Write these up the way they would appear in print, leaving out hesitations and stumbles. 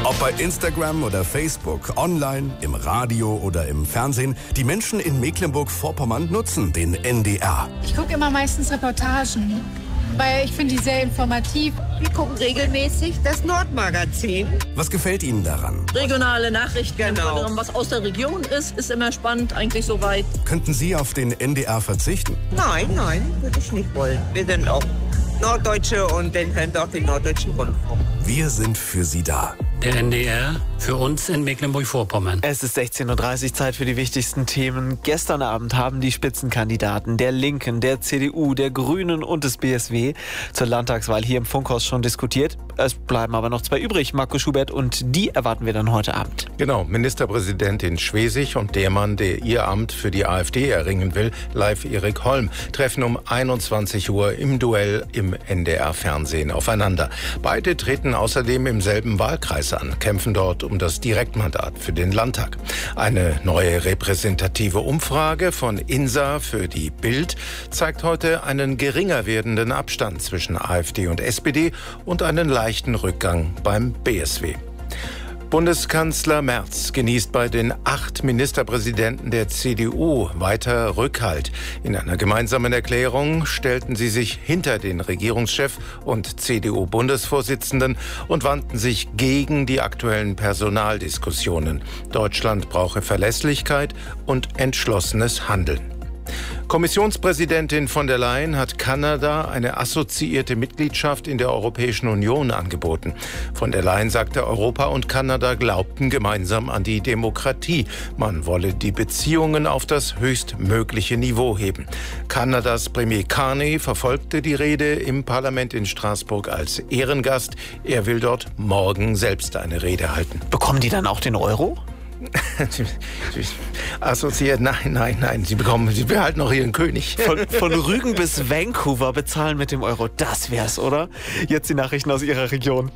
Ob bei Instagram oder Facebook, online, im Radio oder im Fernsehen, die Menschen in Mecklenburg-Vorpommern nutzen den NDR. Ich gucke immer meistens Reportagen, weil ich finde die sehr informativ. Wir gucken regelmäßig das Nordmagazin. Was gefällt Ihnen daran? Regionale Nachrichten, Genau. Was aus der Region ist immer spannend, eigentlich soweit. Könnten Sie auf den NDR verzichten? Nein, würde ich nicht wollen. Wir sind auch Norddeutsche und dann hören wir auch den Norddeutschen Rundfunk. Wir sind für Sie da. Der NDR für uns in Mecklenburg-Vorpommern. Es ist 16:30 Uhr, Zeit für die wichtigsten Themen. Gestern Abend haben die Spitzenkandidaten der Linken, der CDU, der Grünen und des BSW zur Landtagswahl hier im Funkhaus schon diskutiert. Es bleiben aber noch zwei übrig, Marco Schubert, und die erwarten wir dann heute Abend. Genau, Ministerpräsidentin Schwesig und der Mann, der ihr Amt für die AfD erringen will, Leif Erik Holm, treffen um 21 Uhr im Duell im NDR-Fernsehen aufeinander. Beide treten außerdem im selben Wahlkreis an, kämpfen dort um das Direktmandat für den Landtag. Eine neue repräsentative Umfrage von INSA für die Bild zeigt heute einen geringer werdenden Abstand zwischen AfD und SPD und einen leichten Rückgang beim BSW. Bundeskanzler Merz genießt bei den 8 Ministerpräsidenten der CDU weiter Rückhalt. In einer gemeinsamen Erklärung stellten sie sich hinter den Regierungschef und CDU-Bundesvorsitzenden und wandten sich gegen die aktuellen Personaldiskussionen. Deutschland brauche Verlässlichkeit und entschlossenes Handeln. Kommissionspräsidentin von der Leyen hat Kanada eine assoziierte Mitgliedschaft in der Europäischen Union angeboten. Von der Leyen sagte, Europa und Kanada glaubten gemeinsam an die Demokratie. Man wolle die Beziehungen auf das höchstmögliche Niveau heben. Kanadas Premier Carney verfolgte die Rede im Parlament in Straßburg als Ehrengast. Er will dort morgen selbst eine Rede halten. Bekommen die dann auch den Euro? Assoziiert, nein. Sie behalten noch ihren König. Von Rügen bis Vancouver bezahlen mit dem Euro, das wär's, oder? Jetzt die Nachrichten aus Ihrer Region.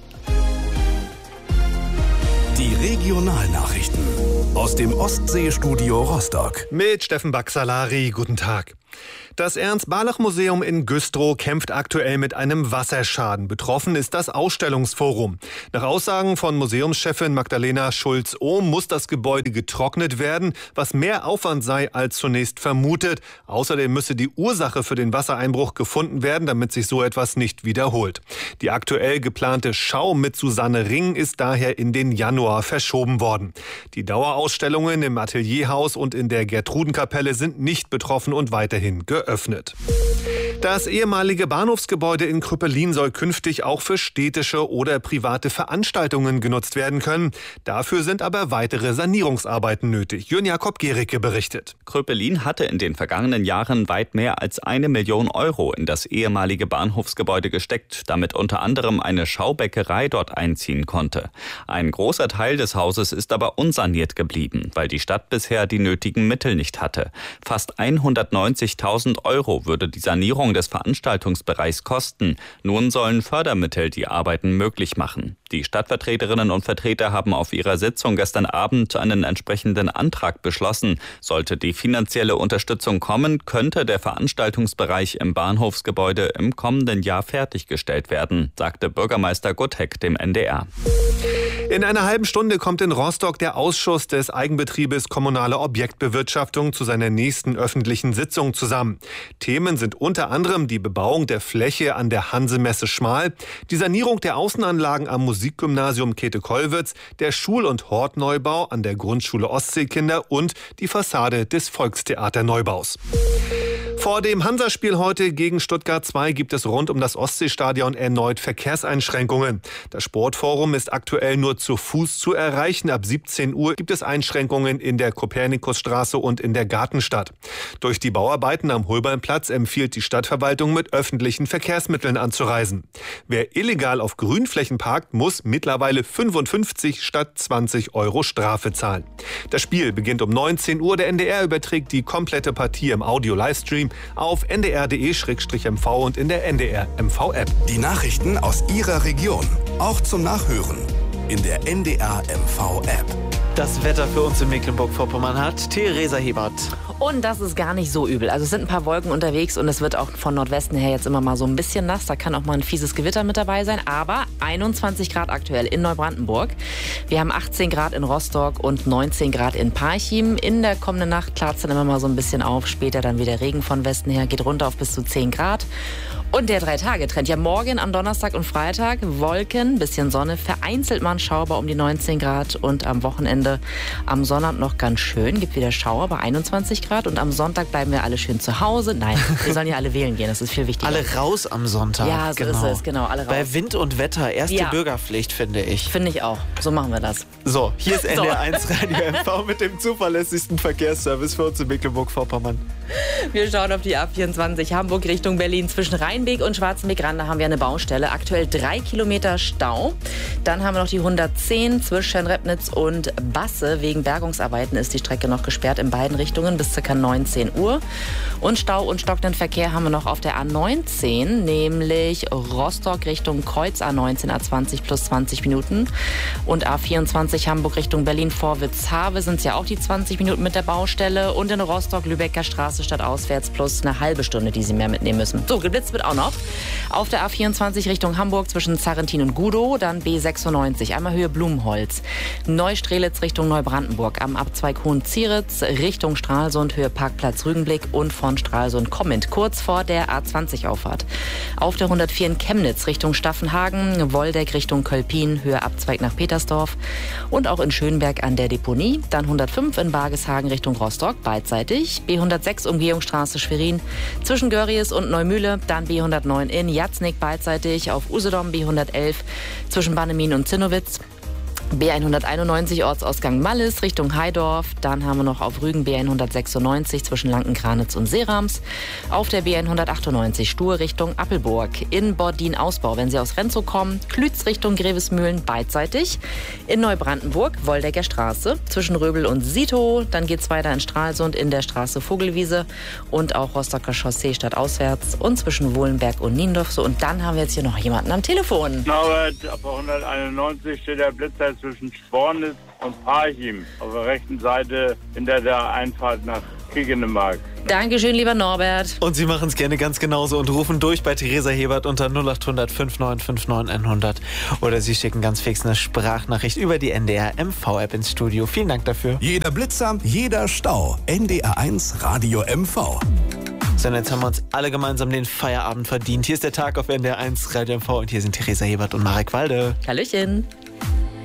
Die Regionalnachrichten aus dem Ostseestudio Rostock. Mit Steffen Baxalari, guten Tag. Das Ernst-Barlach-Museum in Güstrow kämpft aktuell mit einem Wasserschaden. Betroffen ist das Ausstellungsforum. Nach Aussagen von Museumschefin Magdalena Schulz-Ohm muss das Gebäude getrocknet werden, was mehr Aufwand sei als zunächst vermutet. Außerdem müsse die Ursache für den Wassereinbruch gefunden werden, damit sich so etwas nicht wiederholt. Die aktuell geplante Schau mit Susanne Ring ist daher in den Januar verschoben worden. Die Dauerausstellungen im Atelierhaus und in der Gertrudenkapelle sind nicht betroffen und weiterhin geöffnet. Das ehemalige Bahnhofsgebäude in Krüppelin soll künftig auch für städtische oder private Veranstaltungen genutzt werden können. Dafür sind aber weitere Sanierungsarbeiten nötig. Jürgen Jakob Gericke berichtet. Krüppelin hatte in den vergangenen Jahren weit mehr als 1 Million Euro in das ehemalige Bahnhofsgebäude gesteckt, damit unter anderem eine Schaubäckerei dort einziehen konnte. Ein großer Teil des Hauses ist aber unsaniert geblieben, weil die Stadt bisher die nötigen Mittel nicht hatte. Fast 190.000 Euro würde die Sanierung des Veranstaltungsbereichs kosten. Nun sollen Fördermittel die Arbeiten möglich machen. Die Stadtvertreterinnen und Vertreter haben auf ihrer Sitzung gestern Abend einen entsprechenden Antrag beschlossen. Sollte die finanzielle Unterstützung kommen, könnte der Veranstaltungsbereich im Bahnhofsgebäude im kommenden Jahr fertiggestellt werden, sagte Bürgermeister Gutteck dem NDR. In einer halben Stunde kommt in Rostock der Ausschuss des Eigenbetriebes Kommunale Objektbewirtschaftung zu seiner nächsten öffentlichen Sitzung zusammen. Themen sind unter anderem die Bebauung der Fläche an der Hansemesse Schmal, die Sanierung der Außenanlagen am Musikgymnasium Käthe-Kollwitz, der Schul- und Hortneubau an der Grundschule Ostseekinder und die Fassade des Volkstheaterneubaus. Vor dem Hansaspiel heute gegen Stuttgart 2 gibt es rund um das Ostseestadion erneut Verkehrseinschränkungen. Das Sportforum ist aktuell nur zu Fuß zu erreichen. Ab 17 Uhr gibt es Einschränkungen in der Kopernikusstraße und in der Gartenstadt. Durch die Bauarbeiten am Holbeinplatz empfiehlt die Stadtverwaltung, mit öffentlichen Verkehrsmitteln anzureisen. Wer illegal auf Grünflächen parkt, muss mittlerweile 55 statt 20 Euro Strafe zahlen. Das Spiel beginnt um 19 Uhr. Der NDR überträgt die komplette Partie im Audio-Livestream auf ndr.de/mv und in der NDR-MV-App. Die Nachrichten aus Ihrer Region, auch zum Nachhören in der NDR-MV-App. Das Wetter für uns in Mecklenburg-Vorpommern hat Theresa Hebert. Und das ist gar nicht so übel. Also es sind ein paar Wolken unterwegs und es wird auch von Nordwesten her jetzt immer mal so ein bisschen nass. Da kann auch mal ein fieses Gewitter mit dabei sein. Aber 21 Grad aktuell in Neubrandenburg. Wir haben 18 Grad in Rostock und 19 Grad in Parchim. In der kommenden Nacht klart es dann immer mal so ein bisschen auf. Später dann wieder Regen von Westen her. Geht runter auf bis zu 10 Grad. Und der 3-Tage-Trend. Ja, morgen am Donnerstag und Freitag Wolken, bisschen Sonne, vereinzelt mal ein Schauer um die 19 Grad. Und am Wochenende am Sonnabend noch ganz schön. Gibt wieder Schauer bei 21 Grad. Und am Sonntag bleiben wir alle schön zu Hause. Nein, wir sollen ja alle wählen gehen. Das ist viel wichtiger. Alle raus am Sonntag. Ja, so ist es. Genau, alle raus. Bei Wind und Wetter erste Bürgerpflicht, finde ich. Finde ich auch. So machen wir das. So, hier ist NDR1 Radio MV mit dem zuverlässigsten Verkehrsservice für uns in Mecklenburg-Vorpommern. Wir schauen auf die A24 Hamburg Richtung Berlin. Zwischen Rheinbeek und Schwarzenbeck-Rande haben wir eine Baustelle. Aktuell 3 Kilometer Stau. Dann haben wir noch die 110 zwischen Repnitz und Basse. Wegen Bergungsarbeiten ist die Strecke noch gesperrt in beiden Richtungen bis ca. 19 Uhr. Und Stau und stockenden Verkehr haben wir noch auf der A19, nämlich Rostock Richtung Kreuz, A19, A20 plus 20 Minuten. Und A24 Hamburg Richtung Berlin-Vorwitz-Havel sind es ja auch die 20 Minuten mit der Baustelle. Und in Rostock Lübecker Straße stadtauswärts plus eine halbe Stunde, die Sie mehr mitnehmen müssen. So, geblitzt wird auch noch. Auf der A24 Richtung Hamburg zwischen Zarrentin und Gudow, dann B96, einmal Höhe Blumenholz. Neustrelitz Richtung Neubrandenburg, am Abzweig Hohenzieritz Richtung Stralsund, Höhe Parkplatz Rügenblick und von Stralsund kommend, kurz vor der A20-Auffahrt. Auf der 104 in Chemnitz Richtung Staffenhagen, Woldeck Richtung Kölpin, Höhe Abzweig nach Petersdorf und auch in Schönberg an der Deponie. Dann 105 in Bargeshagen Richtung Rostock, beidseitig. B106 Umgehungsstraße Schwerin zwischen Görries und Neumühle, dann B109 in Jatznik beidseitig, auf Usedom B111 zwischen Bannemin und Zinnowitz. B191 Ortsausgang Mallis Richtung Heidorf. Dann haben wir noch auf Rügen B196 zwischen Lankenkranitz und Seerams. Auf der B198 Stur Richtung Appelburg. In Bordin-Ausbau, wenn Sie aus Renzow kommen. Klütz Richtung Grevesmühlen beidseitig. In Neubrandenburg Woldecker Straße zwischen Röbel und Sito. Dann geht es weiter in Stralsund in der Straße Vogelwiese. Und auch Rostocker Chaussee stadtauswärts. Und zwischen Wohlenberg und Niendorf. So, und dann haben wir jetzt hier noch jemanden am Telefon. Norbert, ab 191 steht der Blitzer zwischen Spornitz und Parchim auf der rechten Seite hinter der Einfahrt nach Kiegenemark. Dankeschön, lieber Norbert. Und Sie machen es gerne ganz genauso und rufen durch bei Theresa Hebert unter 0800 5959 100 oder Sie schicken ganz fix eine Sprachnachricht über die NDR MV-App ins Studio. Vielen Dank dafür. Jeder Blitzer, jeder Stau. NDR1 Radio MV. So, und jetzt haben wir uns alle gemeinsam den Feierabend verdient. Hier ist der Tag auf NDR1 Radio MV und hier sind Theresa Hebert und Marek Walde. Hallöchen.